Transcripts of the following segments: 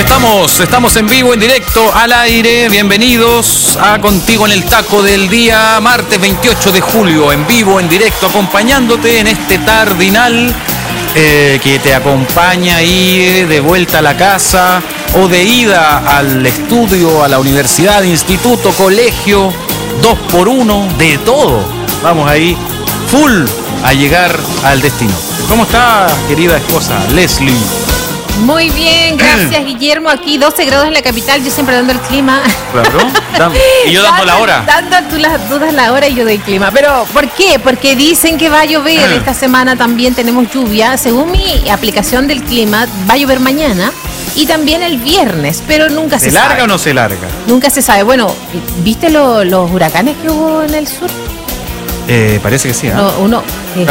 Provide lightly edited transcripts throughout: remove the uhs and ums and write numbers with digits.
Estamos en vivo, en directo, al aire. Bienvenidos a Contigo en el Taco del día martes 28 de julio, en vivo, en directo, acompañándote en este tardinal que te acompaña ahí de vuelta a la casa o de ida al estudio, a la universidad, instituto, colegio, 2x1, de todo. Vamos ahí, full, a llegar al destino. ¿Cómo está, querida esposa, Leslie? Muy bien, gracias, Guillermo. Aquí 12 grados en la capital, yo siempre dando el clima. Claro, y yo dando la hora. Dando tú las dudas la hora y yo doy clima. Pero, ¿por qué? Porque dicen que va a llover. Esta semana también tenemos lluvia. Según mi aplicación del clima, va a llover mañana y también el viernes, pero nunca se sabe. ¿Se larga o no se larga? Nunca se sabe. Bueno, ¿viste los huracanes que hubo en el sur? Parece que sí, ¿eh? Uno que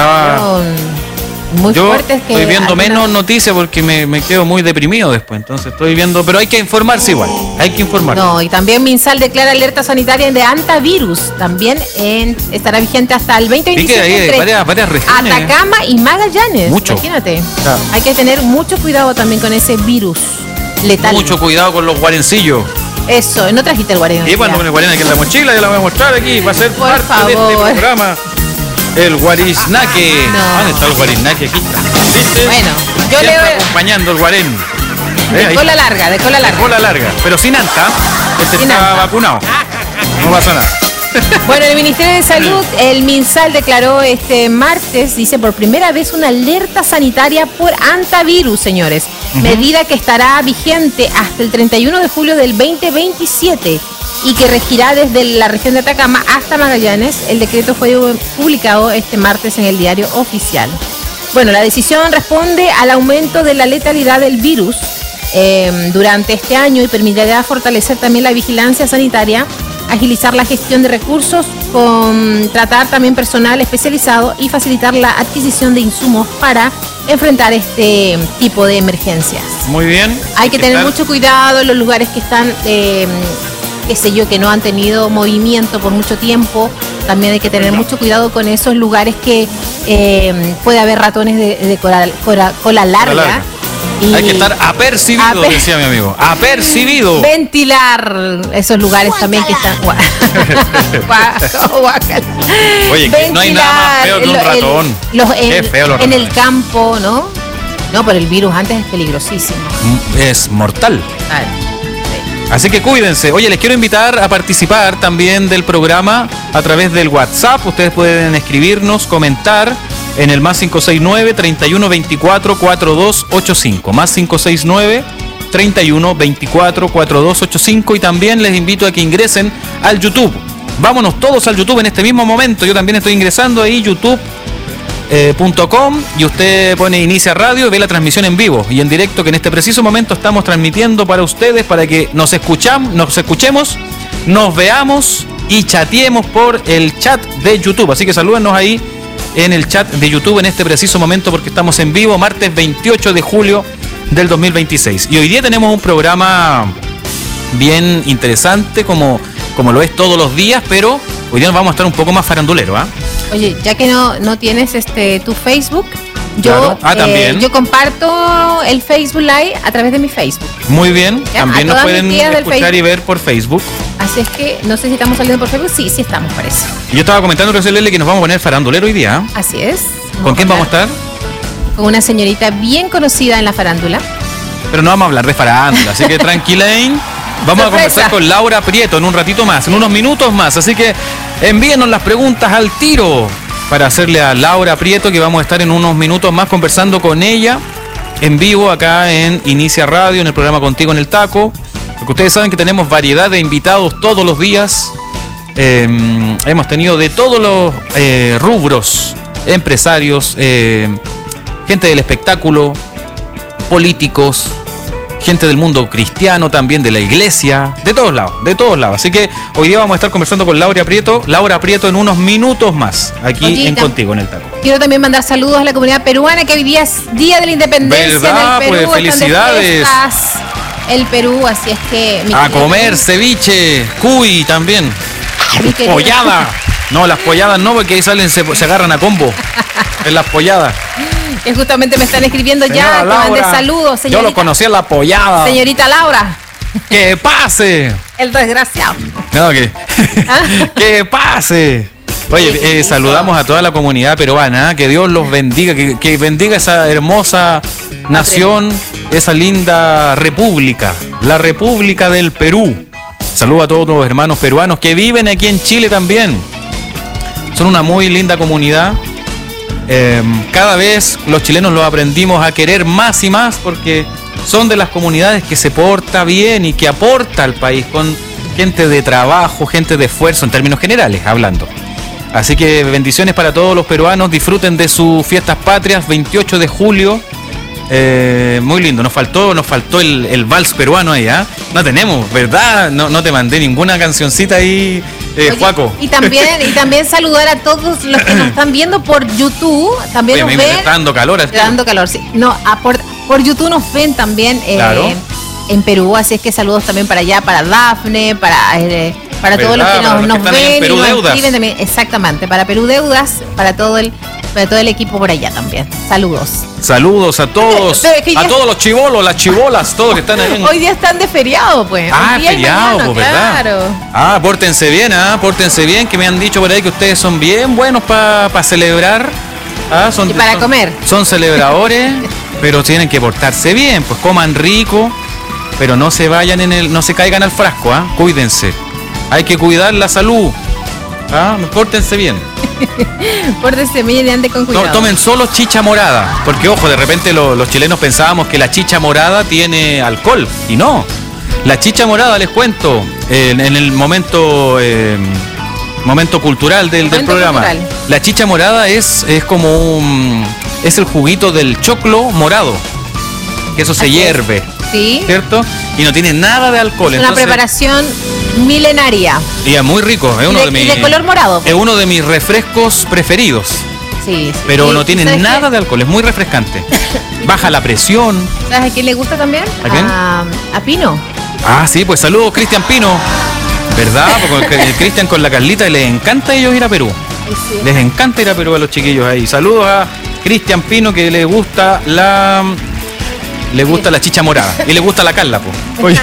muy yo fuertes que estoy viendo menos noticias porque me quedo muy deprimido después, entonces estoy viendo, pero hay que informarse igual, hay que informarse. No, y también MinSal declara alerta sanitaria de antivirus, también estará vigente hasta el 2027 entre varias regiones. Atacama y Magallanes. Mucho. Imagínate, claro. Hay que tener mucho cuidado también con ese virus letal. Mucho cuidado con los guarencillos. Eso, no trajiste el guarén. Y cuando el guarén aquí en la mochila, ya la voy a mostrar aquí, va a ser por parte favor de este programa. El guariznaque. No. ¿Dónde está el guariznaque? Aquí está. ¿Viste? Bueno, yo le voy acompañando el guarén. De cola larga. De cola larga, pero sin anta. Está vacunado. No pasa nada. Bueno, el Ministerio de Salud, el MinSal, declaró este martes, dice, por primera vez una alerta sanitaria por antivirus, señores. Medida que estará vigente hasta el 31 de julio del 2027 y que regirá desde la región de Atacama hasta Magallanes. El decreto fue publicado este martes en el Diario Oficial. Bueno, la decisión responde al aumento de la letalidad del virus durante este año y permitirá fortalecer también la vigilancia sanitaria, agilizar la gestión de recursos, contratar también personal especializado y facilitar la adquisición de insumos para enfrentar este tipo de emergencias. Muy bien. Hay que tener mucho cuidado en los lugares que están, qué sé yo, que no han tenido movimiento por mucho tiempo. También hay que tener mucho cuidado con esos lugares que puede haber ratones de cola larga. Y hay que estar apercibido, decía mi amigo. Apercibido. Ventilar esos lugares también que están. Oye, que no hay nada más feo que un ratón. Qué feo los ratones. En el campo, ¿no? No, pero el virus antes es peligrosísimo. Es mortal. Así que cuídense. Oye, les quiero invitar a participar también del programa a través del WhatsApp. Ustedes pueden escribirnos, comentar en el más 569-3124-4285. Más 569-3124-4285. Y también les invito a que ingresen al YouTube. Vámonos todos al YouTube en este mismo momento. Yo también estoy ingresando ahí, youtube.com, y usted pone Inicia Radio y ve la transmisión en vivo y en directo, que en este preciso momento estamos transmitiendo para ustedes, para que nos escuchemos, nos veamos y chateemos por el chat de YouTube. Así que salúdenos ahí en el chat de YouTube en este preciso momento, porque estamos en vivo martes 28 de julio del 2026. Y hoy día tenemos un programa bien interesante, como lo es todos los días, pero hoy día nos vamos a estar un poco más farandulero, ¿ah? Oye, ya que no tienes tu Facebook, yo, claro. También. Yo comparto el Facebook Live a través de mi Facebook. Muy bien, ¿ya? También nos pueden escuchar y ver por Facebook. Así es que no sé si estamos saliendo por Facebook. Sí estamos, parece. Yo estaba comentando recién, Lele, que nos vamos a poner farandulero hoy día. Así es. ¿Con quién vamos a estar? Con una señorita bien conocida en la farándula. Pero no vamos a hablar de farándula, así que tranquilen. Vamos a conversar con Laura Prieto en un ratito más, en unos minutos más. Así que envíenos las preguntas al tiro para hacerle a Laura Prieto, que vamos a estar en unos minutos más conversando con ella en vivo acá en Inicia Radio, en el programa Contigo en el Taco. Porque ustedes saben que tenemos variedad de invitados todos los días. Hemos tenido de todos los rubros, empresarios, gente del espectáculo, políticos, gente del mundo cristiano, también de la iglesia, de todos lados. Así que hoy día vamos a estar conversando con Laura Prieto en unos minutos más, aquí en Contigo en el Taco. Quiero también mandar saludos a la comunidad peruana, que hoy día es Día de la Independencia. ¿Verdad? En el Perú. Pues felicidades. El Perú, así es que... A comer ceviche, cuy también. Pollada. No, las polladas no, porque ahí salen, se agarran a combo en las polladas. Que justamente me están escribiendo Señora ya, que Laura, mandé saludos, señorita. Yo lo conocí en la apoyada. Señorita Laura. ¡Que pase! El desgraciado. No, que ¡que pase! Oye, saludamos a toda la comunidad peruana, que Dios los bendiga, que bendiga esa hermosa nación, esa linda república, la República del Perú. Saludo a todos los hermanos peruanos que viven aquí en Chile también. Son una muy linda comunidad. Cada vez los chilenos los aprendimos a querer más y más porque son de las comunidades que se porta bien y que aporta al país con gente de trabajo, gente de esfuerzo, en términos generales hablando. Así que bendiciones para todos los peruanos, disfruten de sus fiestas patrias, 28 de julio. Muy lindo, nos faltó el vals peruano ahí, ¿eh? No tenemos, ¿verdad? No te mandé ninguna cancioncita ahí, Juaco. Y también saludar a todos los que nos están viendo por YouTube. También Oye, nos ven. Me está dando calor. Está dando calor, sí. No, por YouTube nos ven también Claro. en Perú, así es que saludos también para allá, para Dafne, para todos los que nos ven y nos escriben también. Exactamente, para Perú Deudas, para todo el equipo por allá también. Saludos. Saludos a todos, a todos los chibolos, las chibolas, todos que están ahí. Hoy día están de feriado, pues. Ah, feriado, pues, ¿verdad? Claro. Pórtense bien, que me han dicho por ahí que ustedes son bien buenos para celebrar. Y para comer. Son celebradores, pero tienen que portarse bien, pues coman rico, pero no se vayan no se caigan al frasco, cuídense. Hay que cuidar la salud. Pórtense bien. Pórtense bien y ande con cuidado. No, tomen solo chicha morada, porque ojo, de repente los chilenos pensábamos que la chicha morada tiene alcohol, y no. La chicha morada, les cuento, en el momento cultural del programa. Cultural. La chicha morada es como es el juguito del choclo morado, que eso se hierve, ¿sí? ¿Cierto? Y no tiene nada de alcohol. Es una preparación milenaria. Y es muy rico, es uno de color morado. Es uno de mis refrescos preferidos. Sí. Pero no tiene nada de alcohol, es muy refrescante. Baja la presión. ¿Sabes a quién le gusta también? ¿A quién? A Pino. Sí, pues saludos, Cristian Pino. ¿Verdad? Porque el Cristian con la Carlita les encanta a ellos ir a Perú. Sí. Les encanta ir a Perú a los chiquillos ahí. Saludos a Cristian Pino, que le gusta la chicha morada. Y le gusta la Carla, pues. Oye,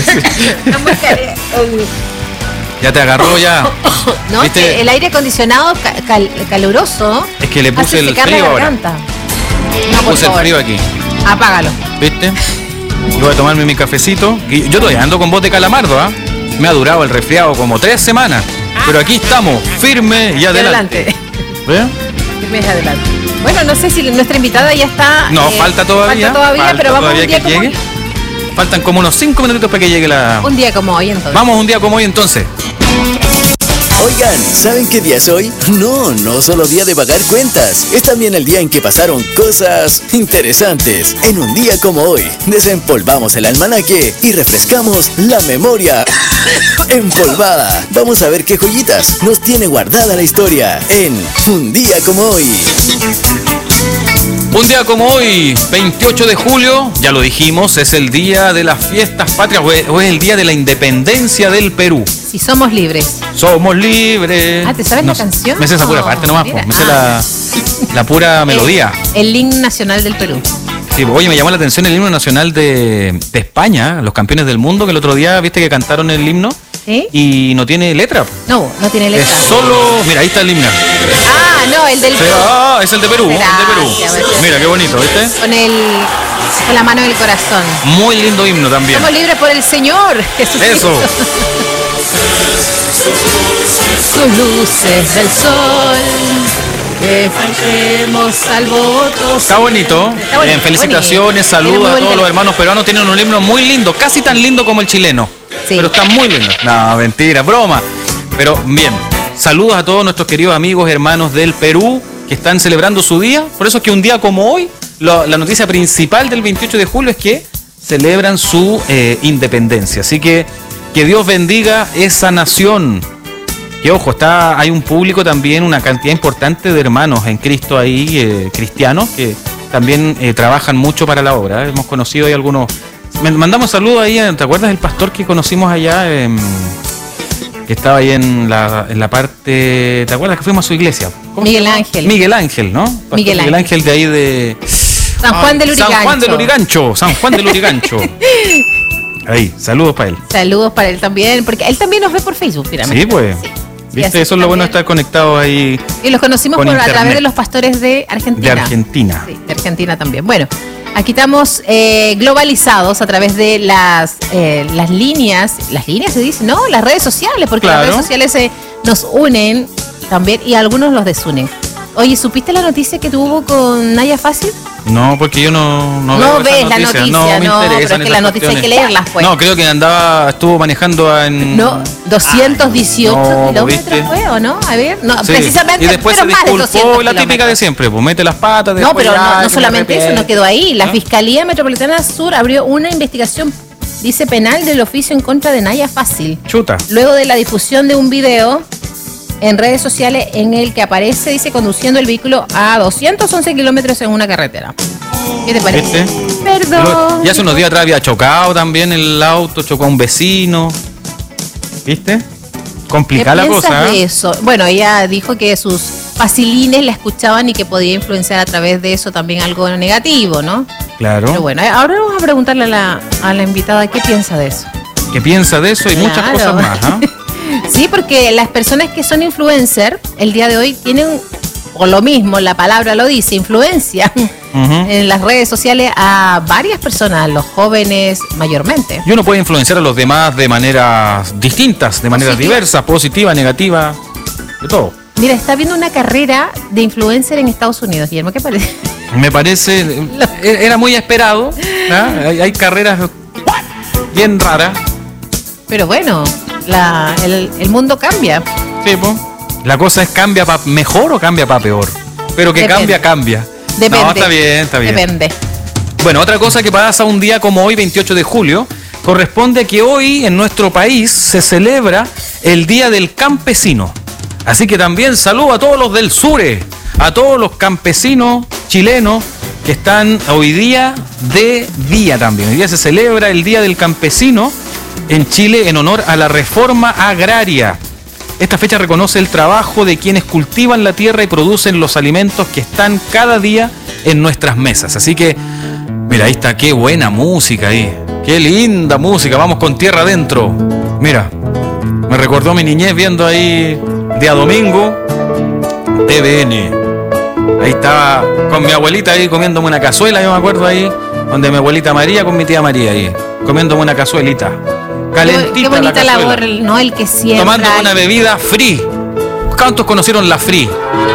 ya te agarró ya. No, es que el aire acondicionado caluroso. Es que le puse el frío ahora. No, puse el frío aquí. Apágalo. ¿Viste? Yo voy a tomarme mi cafecito. Y yo todavía ando con voz de calamardo, Me ha durado el resfriado como 3 semanas. Pero aquí estamos, firme y adelante. Firme y adelante. Bueno, no sé si nuestra invitada ya está. No, falta todavía, pero vamos un día que llegue. Faltan como unos 5 minutitos para que llegue la... Un día como hoy, entonces. Vamos un día como hoy, entonces. Oigan, ¿saben qué día es hoy? No solo día de pagar cuentas. Es también el día en que pasaron cosas interesantes. En un día como hoy, desempolvamos el almanaque y refrescamos la memoria empolvada. Vamos a ver qué joyitas nos tiene guardada la historia en Un día como hoy. Un día como hoy, 28 de julio, ya lo dijimos, es el día de las fiestas patrias o es el día de la independencia del Perú. Si somos libres. Somos libres. ¿Te sabes la canción? Me sé esa pura parte nomás, me sé la pura melodía. El himno nacional del Perú. Sí, oye, me llamó la atención el himno nacional de España, los campeones del mundo, que el otro día, viste que cantaron el himno. ¿Sí? Y no tiene letra. No tiene letra. Es solo, mira, ahí está el himno. No, el del Perú. Es el de Perú, Mira, qué bonito, ¿viste? Con la mano en el corazón. Muy lindo himno también. Somos libres por el Señor Jesucristo. Eso. Sus luces del sol, que faltemos al voto. Está bonito. Bien, felicitaciones, saludos a todos los hermanos peruanos. Tienen un himno muy lindo, casi tan lindo como el chileno. Sí. Pero está muy lindo. No, mentira, broma. Pero bien, saludos a todos nuestros queridos amigos, hermanos del Perú que están celebrando su día. Por eso es que un día como hoy, la noticia principal del 28 de julio es que celebran su independencia. Así que Dios bendiga esa nación. Que ojo, hay un público también, una cantidad importante de hermanos en Cristo ahí, cristianos, que también trabajan mucho para la obra. Hemos conocido ahí algunos. Mandamos saludos ahí, ¿te acuerdas del pastor que conocimos allá? que estaba ahí en la parte... ¿Te acuerdas que fuimos a su iglesia? Miguel Ángel. Miguel Ángel, ¿no? Miguel Ángel de ahí de... San Juan del Lurigancho. San Juan del Lurigancho. Ahí, saludos para él. Saludos para él también, porque él también nos ve por Facebook, finalmente. Sí, pues. Sí. ¿Viste? Eso es lo bueno de estar conectados ahí. Y los conocimos a través de los pastores de Argentina. De Argentina. Sí, de Argentina también. Bueno, aquí estamos globalizados a través de las líneas se dice, ¿no? Las redes sociales, porque las redes sociales nos unen también y algunos los desunen. Oye, ¿supiste la noticia que tuvo con Naya Fácil? No, porque yo no ves la noticia, no, pero es que la noticia hay que leerla, pues. No, creo que estuvo manejando en... No, 218 kilómetros fue, ¿o no? A ver, no, sí. Precisamente, y después pero se disculpó, la típica de siempre, pues mete las patas. No, pero no solamente eso, no quedó ahí. La Fiscalía Metropolitana Sur abrió una investigación, dice, penal del oficio en contra de Naya Fácil. Chuta. Luego de la difusión de un video en redes sociales en el que aparece, dice, conduciendo el vehículo a 211 kilómetros en una carretera. ¿Qué te parece? ¿Viste? Perdón. Y hace unos días atrás había chocado también el auto, chocó a un vecino. ¿Viste? Complicada la cosa. ¿Qué piensas de eso? Bueno, ella dijo que sus facilines la escuchaban y que podía influenciar a través de eso también algo negativo, ¿no? Claro. Pero bueno, ahora vamos a preguntarle a la invitada qué piensa de eso. ¿Qué piensa de eso? Y muchas cosas más, ¿no? Sí, porque las personas que son influencer el día de hoy tienen, o lo mismo, la palabra lo dice, influencia en las redes sociales a varias personas, los jóvenes mayormente. Y uno puede influenciar a los demás de maneras distintas, de maneras diversas, positiva, negativa, de todo. Mira, está viendo una carrera de influencer en Estados Unidos, Guillermo, ¿qué parece? Me parece, era muy esperado, ¿no? Hay carreras bien raras. Pero bueno, el mundo cambia. Sí, pues. La cosa es, ¿cambia para mejor o cambia para peor? Pero que Depende. cambia. Depende. No, está bien. Depende. Bueno, otra cosa que pasa un día como hoy, 28 de julio, corresponde a que hoy en nuestro país se celebra el Día del Campesino. Así que también saludo a todos los del Sure, a todos los campesinos chilenos que están hoy día de día también. Hoy día se celebra el Día del Campesino en Chile en honor a la reforma agraria. Esta fecha reconoce el trabajo de quienes cultivan la tierra y producen los alimentos que están cada día en nuestras mesas. Así que, mira, ahí está, qué buena música ahí. Qué linda música, vamos con tierra adentro. Mira, me recordó mi niñez viendo ahí día domingo, TVN. Ahí estaba con mi abuelita ahí comiéndome una cazuela, yo me acuerdo ahí, donde mi abuelita María con mi tía María ahí, comiéndome una cazuelita. Calentita. Qué bonita la labor, ¿no? El que siembra. Tomando una bebida free. ¿Cuántos conocieron la free?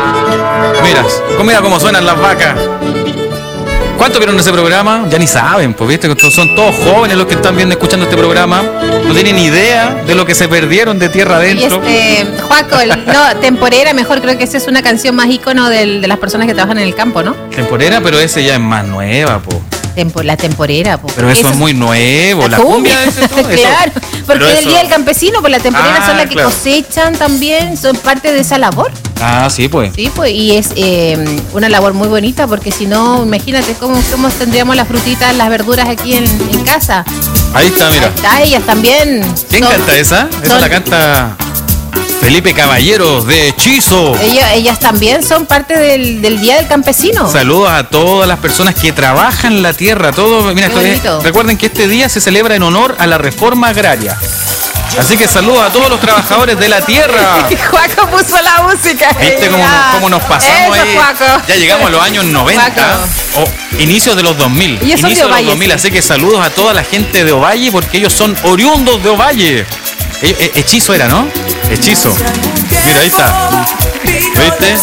Mira cómo suenan las vacas. ¿Cuántos vieron ese programa? Ya ni saben, pues viste, son todos jóvenes los que están viendo, escuchando este programa. No tienen idea de lo que se perdieron de tierra adentro. Y Juaco, Temporera, mejor, creo que esa es una canción más ícono de las personas que trabajan en el campo, ¿no? Temporera, pero ese ya es más nueva, po. La Temporera, po. Pero eso es muy nuevo, la cumbia de ese todo. Claro, porque es el Día del Campesino, pues la Temporera son las que cosechan también, son parte de esa labor. Ah, sí, pues. Sí, pues, y es una labor muy bonita, porque si no, imagínate cómo tendríamos las frutitas, las verduras aquí en casa. Ahí está, mira. Ahí está, ellas también. ¿Quién canta esa? Esa la canta Felipe Caballeros de Hechizo. Ellas también son parte del Día del Campesino. Saludos a todas las personas que trabajan la tierra. Mira, recuerden que este día se celebra en honor a la reforma agraria. Así que saludos a todos los trabajadores de la tierra. Juaco puso la música. ¿Viste cómo nos pasamos ahí? Juaco. Ya llegamos a los años 90 o inicios de los 2000. Ellos son de Ovalle, 2000, sí. Así que saludos a toda la gente de Ovalle porque ellos son oriundos de Ovalle. Hechizo era, ¿no? Hechizo. Mira, ahí está. ¿Viste?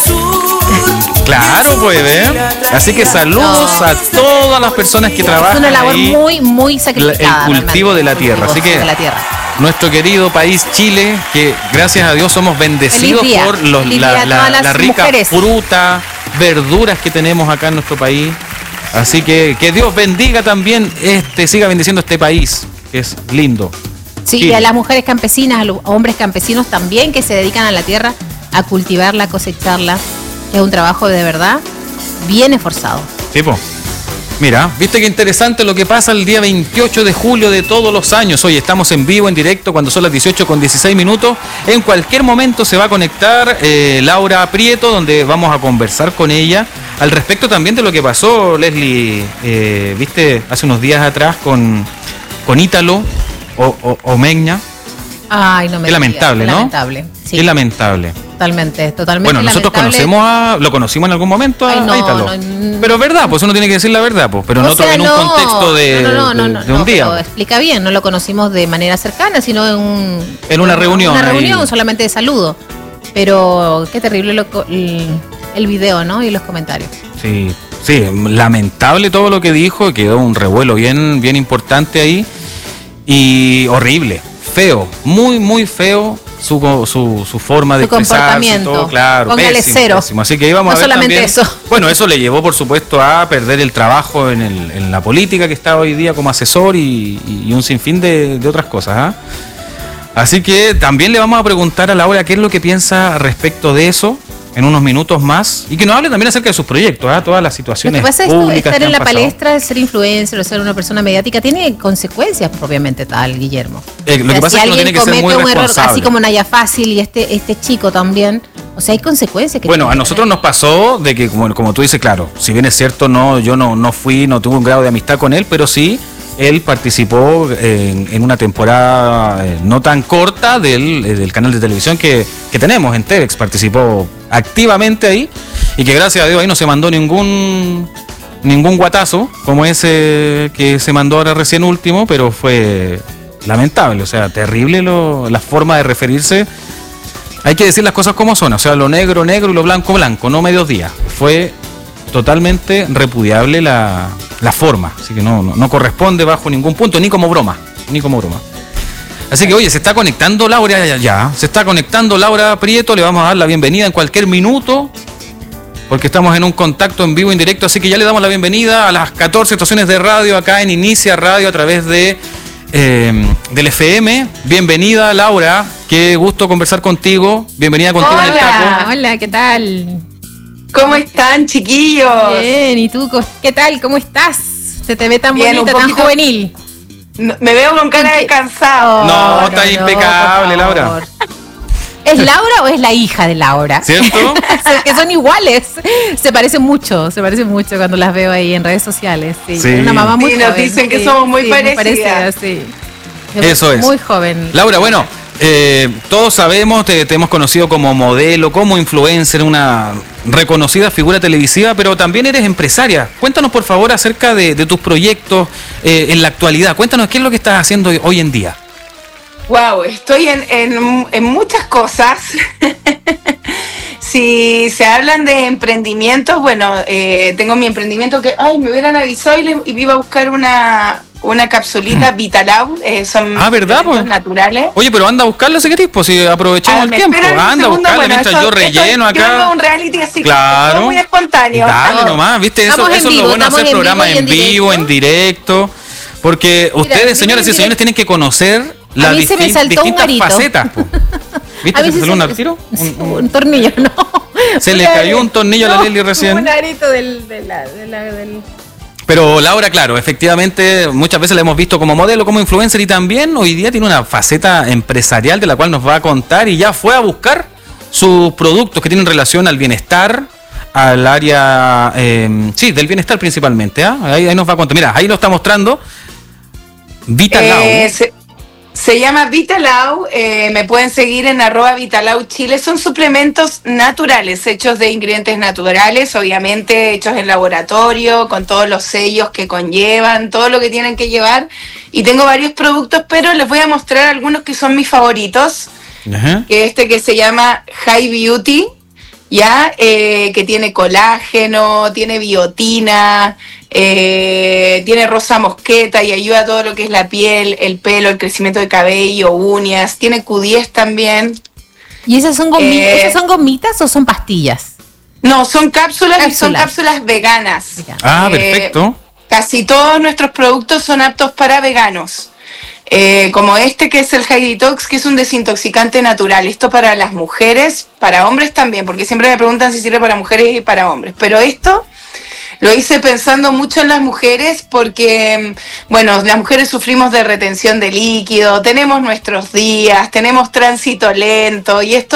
Claro, pues, ¿eh? Así que saludos a todas las personas que trabajan. Es una labor ahí, muy, muy sacrificada. El cultivo de la tierra. Así que nuestro querido país Chile, que gracias a Dios somos bendecidos por la rica fruta, verduras que tenemos acá en nuestro país. Así que Dios bendiga también siga bendiciendo este país, que es lindo. Sí, y a las mujeres campesinas, a los hombres campesinos también que se dedican a la tierra, a cultivarla, a cosecharla. Es un trabajo de verdad bien esforzado. Sí, po. Mira, viste qué interesante lo que pasa el día 28 de julio de todos los años. Hoy estamos en vivo, en directo, cuando son las 18:16. En cualquier momento se va a conectar Laura Prieto, donde vamos a conversar con ella al respecto también de lo que pasó, Leslie, viste, hace unos días atrás con Ítalo o Megna. Ay, no me Qué lamentable, ¿no? Lamentable, sí. Qué lamentable. Totalmente. Bueno, nosotros lo conocimos en algún momento a Ítalo. Pero es verdad, pues uno tiene que decir la verdad, pues, pero no en un contexto de un día. Pero explica bien, no lo conocimos de manera cercana, sino en una reunión. Una reunión solamente de saludo. Pero qué terrible el video, ¿no? Y los comentarios. Sí, lamentable todo lo que dijo, quedó un revuelo bien importante ahí y horrible, feo, muy feo. Su forma de expresarse y todo, claro, póngale cero. Pésimo. Así que íbamos a ver solamente también, eso. Bueno, eso le llevó por supuesto a perder el trabajo en la política que está hoy día como asesor y un sinfín de otras cosas, ¿eh? Así que también le vamos a preguntar a Laura qué es lo que piensa respecto de eso en unos minutos más y que nos hable también acerca de sus proyectos, todas las situaciones públicas. Estar en la palestra, ser influencer o ser una persona mediática tiene consecuencias propiamente tal, Guillermo. Lo que pasa es que uno tiene que ser muy responsable. Error, así como Naya Fácil y este chico también, o sea, hay consecuencias. Bueno, a nosotros nos pasó de que, como tú dices, claro, si bien es cierto, yo no tuve un grado de amistad con él, pero sí, él participó en una temporada no tan corta del canal de televisión que tenemos en Telex, participó activamente ahí y que gracias a Dios ahí no se mandó ningún guatazo como ese que se mandó ahora recién último, pero fue lamentable, o sea, terrible la forma de referirse. Hay que decir las cosas como son, o sea, lo negro y lo blanco, no medios días. Fue totalmente repudiable la forma, así que no corresponde bajo ningún punto, ni como broma. Así que, oye, se está conectando Laura se está conectando Laura Prieto, le vamos a dar la bienvenida en cualquier minuto, porque estamos en un contacto en vivo, en directo, así que ya le damos la bienvenida a las 14 estaciones de radio acá en Inicia Radio a través del FM. Bienvenida, Laura, qué gusto conversar contigo, bienvenida contigo en el taco. Hola, ¿qué tal? ¿Cómo están, chiquillos? Bien, ¿y tú qué tal? ¿Cómo estás? Se te ve tan bien, bonita, tan juvenil. No, me veo con cara de cansado. No, está impecable, Laura. ¿Es Laura o es la hija de Laura? ¿Cierto? Que son iguales. Se parecen mucho cuando las veo ahí en redes sociales. Sí. Una mamá muy joven. Nos dicen que somos muy parecidas. Sí. Eso es. Muy joven. Laura, bueno, todos sabemos, te hemos conocido como modelo, como influencer, una reconocida figura televisiva, pero también eres empresaria. Cuéntanos, por favor, acerca de tus proyectos en la actualidad. Cuéntanos qué es lo que estás haciendo hoy en día. Wow, estoy en muchas cosas. Si se hablan de emprendimientos, bueno, tengo mi emprendimiento que, me hubieran avisado y iba a buscar una capsulita Vitalau, son ¿verdad, pues? naturales. Oye, pero anda a buscarla si querés, pues si aprovechemos el tiempo. Anda a buscarla mientras yo relleno acá. Yo un reality así, claro, muy espontáneo. Dale nomás, viste, eso es lo bueno, hacer programas en vivo, en directo. Porque ustedes, señoras y señores, tienen que conocer las distintas facetas. ¿Viste que se salió un artiro? Un tornillo, no. Se le cayó un tornillo a la Leli recién. Un arito del... Pero Laura, claro, efectivamente, muchas veces la hemos visto como modelo, como influencer y también hoy día tiene una faceta empresarial de la cual nos va a contar y ya fue a buscar sus productos que tienen relación al bienestar, al área, del bienestar principalmente. Ahí nos va a contar. Mira, ahí lo está mostrando. Vitalau. Se llama Vitalau, me pueden seguir en @Vitalau Chile. Son suplementos naturales, hechos de ingredientes naturales, obviamente hechos en laboratorio, con todos los sellos que conllevan, todo lo que tienen que llevar. Y tengo varios productos, pero les voy a mostrar algunos que son mis favoritos. Uh-huh. Que se llama High Beauty, que tiene colágeno, tiene biotina, tiene rosa mosqueta y ayuda a todo lo que es la piel, el pelo, el crecimiento de cabello, uñas. Tiene Q10 también. ¿Y esas son gomitas, gomitas o son pastillas? No, son cápsulas y son cápsulas veganas. Perfecto. Casi todos nuestros productos son aptos para veganos. Como que es el High Detox, que es un desintoxicante natural. Esto para las mujeres, para hombres también, porque siempre me preguntan si sirve para mujeres y para hombres. Pero esto Lo hice pensando mucho en las mujeres porque, bueno, las mujeres sufrimos de retención de líquido, tenemos nuestros días, tenemos tránsito lento y esto